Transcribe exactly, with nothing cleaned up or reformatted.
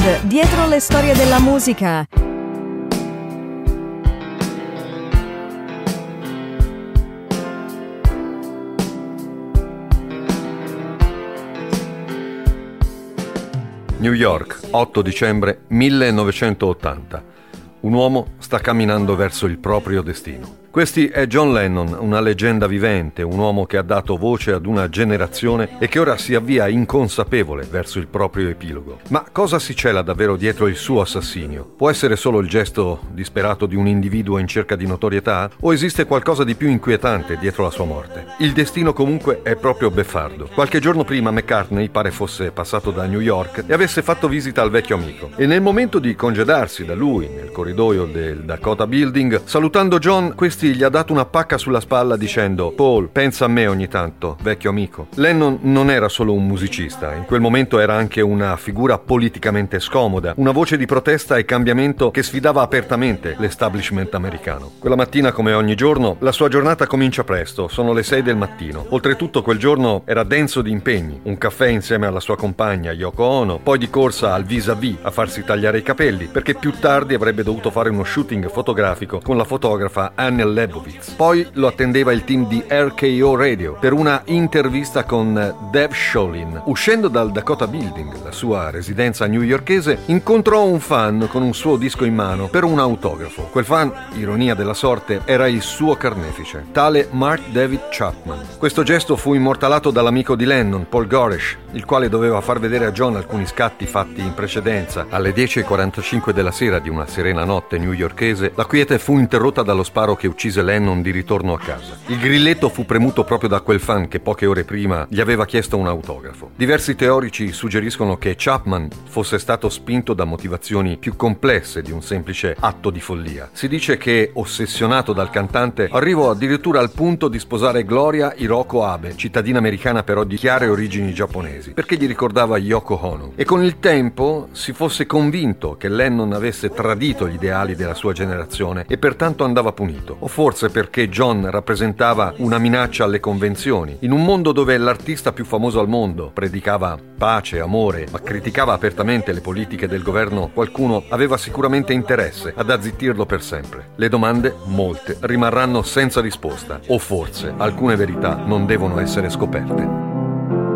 Band, dietro le storie della musica. New York, otto dicembre millenovecentottanta. Un uomo sta camminando verso il proprio destino. Questi è John Lennon, una leggenda vivente, un uomo che ha dato voce ad una generazione e che ora si avvia inconsapevole verso il proprio epilogo. Ma cosa si cela davvero dietro il suo assassinio? Può essere solo il gesto disperato di un individuo in cerca di notorietà? O esiste qualcosa di più inquietante dietro la sua morte? Il destino comunque è proprio beffardo. Qualche giorno prima McCartney pare fosse passato da New York e avesse fatto visita al vecchio amico. E nel momento di congedarsi da lui nel corridoio del Dakota Building, salutando John, questi gli ha dato una pacca sulla spalla dicendo: Paul, pensa a me ogni tanto, vecchio amico. Lennon non era solo un musicista, in quel momento era anche una figura politicamente scomoda, una voce di protesta e cambiamento che sfidava apertamente l'establishment americano. Quella mattina, come ogni giorno, la sua giornata comincia presto, sono le sei del mattino. Oltretutto quel giorno era denso di impegni, un caffè insieme alla sua compagna Yoko Ono, poi di corsa al vis-à-vis a farsi tagliare i capelli, perché più tardi avrebbe dovuto fare uno shooting fotografico con la fotografa Anne Leibovitz. Poi lo attendeva il team di R K O Radio per una intervista con Dave Sholin. Uscendo dal Dakota Building, la sua residenza newyorkese, incontrò un fan con un suo disco in mano per un autografo. Quel fan, ironia della sorte, era il suo carnefice, tale Mark David Chapman. Questo gesto fu immortalato dall'amico di Lennon, Paul Goresh, il quale doveva far vedere a John alcuni scatti fatti in precedenza. Alle dieci e quarantacinque della sera di una serena notte newyorkese, la quiete fu interrotta dallo sparo che uccise Lennon di ritorno a casa. Il grilletto fu premuto proprio da quel fan che poche ore prima gli aveva chiesto un autografo. Diversi teorici suggeriscono che Chapman fosse stato spinto da motivazioni più complesse di un semplice atto di follia. Si dice che, ossessionato dal cantante, arrivò addirittura al punto di sposare Gloria Hiroko Abe, cittadina americana però di chiare origini giapponesi, perché gli ricordava Yoko Ono. E con il tempo si fosse convinto che Lennon avesse tradito gli ideali della sua generazione e pertanto andava punito. O forse perché John rappresentava una minaccia alle convenzioni. In un mondo dove l'artista più famoso al mondo predicava pace, amore, ma criticava apertamente le politiche del governo, qualcuno aveva sicuramente interesse ad azzittirlo per sempre. Le domande, molte, rimarranno senza risposta. O forse alcune verità non devono essere scoperte.